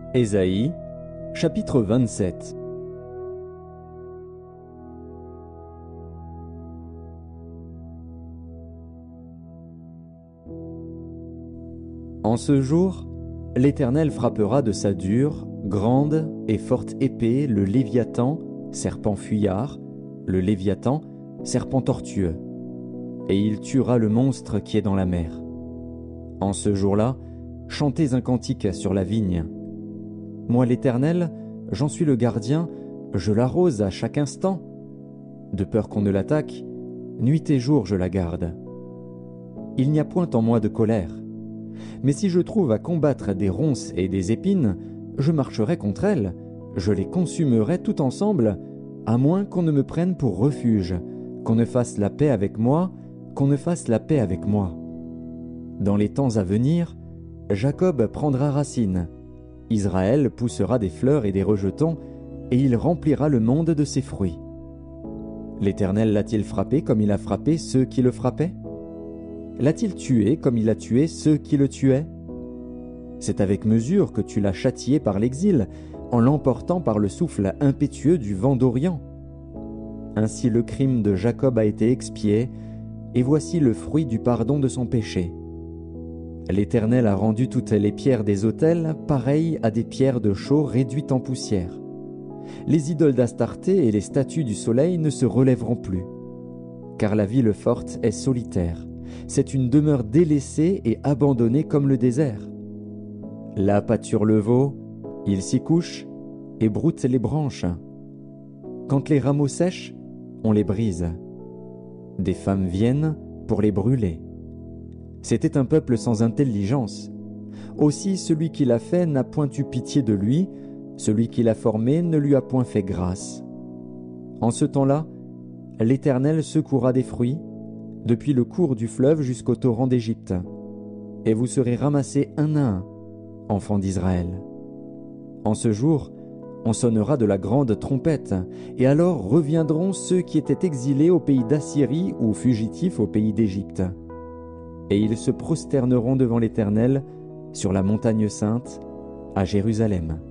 Ésaïe, chapitre 27. En ce jour, l'Éternel frappera de sa dure, grande et forte épée le Léviathan, serpent fuyard, le Léviathan, serpent tortueux, et il tuera le monstre qui est dans la mer. En ce jour-là, chantez un cantique sur la vigne. Moi l'Éternel, j'en suis le gardien, je l'arrose à chaque instant. De peur qu'on ne l'attaque, nuit et jour je la garde. Il n'y a point en moi de colère. Mais si je trouve à combattre des ronces et des épines, je marcherai contre elles, je les consumerai tout ensemble, à moins qu'on ne me prenne pour refuge, qu'on ne fasse la paix avec moi, qu'on ne fasse la paix avec moi. Dans les temps à venir, Jacob prendra racine, Israël poussera des fleurs et des rejetons, et il remplira le monde de ses fruits. L'Éternel l'a-t-il frappé comme il a frappé ceux qui le frappaient? L'a-t-il tué comme il a tué ceux qui le tuaient? C'est avec mesure que tu l'as châtié par l'exil, en l'emportant par le souffle impétueux du vent d'Orient. Ainsi le crime de Jacob a été expié, et voici le fruit du pardon de son péché. L'Éternel a rendu toutes les pierres des autels pareilles à des pierres de chaux réduites en poussière. Les idoles d'Astarté et les statues du soleil ne se relèveront plus. Car la ville forte est solitaire. C'est une demeure délaissée et abandonnée comme le désert. Là pâture le veau, il s'y couche et broute les branches. Quand les rameaux sèchent, on les brise. Des femmes viennent pour les brûler. C'était un peuple sans intelligence. Aussi celui qui l'a fait n'a point eu pitié de lui, celui qui l'a formé ne lui a point fait grâce. En ce temps-là, l'Éternel secourra des fruits, depuis le cours du fleuve jusqu'au torrent d'Égypte, et vous serez ramassés un à un, enfants d'Israël. En ce jour, on sonnera de la grande trompette, et alors reviendront ceux qui étaient exilés au pays d'Assyrie ou fugitifs au pays d'Égypte. Et ils se prosterneront devant l'Éternel sur la montagne sainte, à Jérusalem.